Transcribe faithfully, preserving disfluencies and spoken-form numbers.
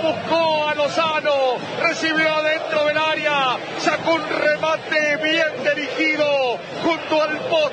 buscó a Lozano, recibió adentro del área, sacó un remate bien dirigido junto al poste.